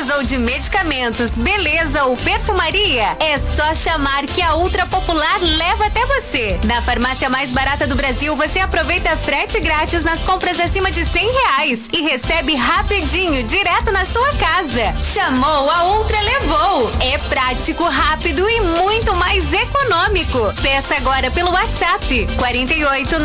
ou de medicamentos, beleza ou perfumaria, é só chamar que a Ultra Popular leva até você. Na farmácia mais barata do Brasil, você aproveita frete grátis nas compras acima de R$100 e recebe rapidinho, direto na sua casa. Chamou, a Ultra levou. É prático, rápido e muito mais econômico. Peça agora pelo WhatsApp 48